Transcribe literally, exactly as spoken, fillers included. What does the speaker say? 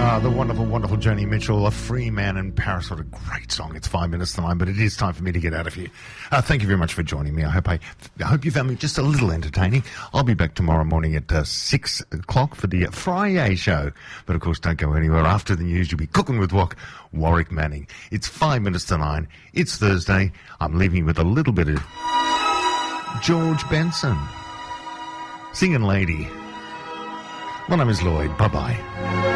Ah, the wonderful, wonderful Joni Mitchell, A Free Man in Paris. What a great song. It's five minutes to nine, but it is time for me to get out of here. Uh, thank you very much for joining me. I hope I, I hope you found me just a little entertaining. I'll be back tomorrow morning at uh, six o'clock for the uh, Friday show. But, of course, don't go anywhere. After the news, you'll be cooking with Wok, Warwick Manning. It's five minutes to nine. It's Thursday. I'm leaving you with a little bit of George Benson. Singing Lady. My name is Lloyd. Bye-bye.